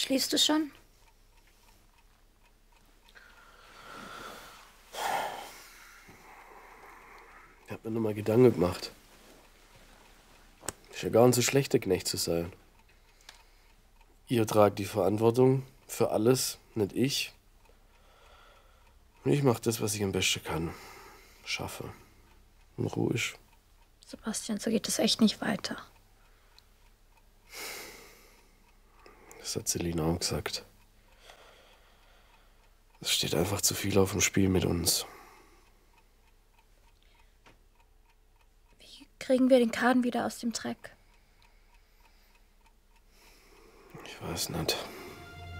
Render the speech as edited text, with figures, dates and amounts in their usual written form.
Schläfst du schon? Ich hab mir nur mal Gedanken gemacht. Ist ja gar nicht so schlecht, der Knecht zu sein. Ihr tragt die Verantwortung für alles, nicht ich. Und ich mach das, was ich am besten kann. Schaffe. Und ruhig. Sebastian, so geht es echt nicht weiter. Das hat Selina auch gesagt. Es steht einfach zu viel auf dem Spiel mit uns. Wie kriegen wir den Kahn wieder aus dem Dreck? Ich weiß nicht.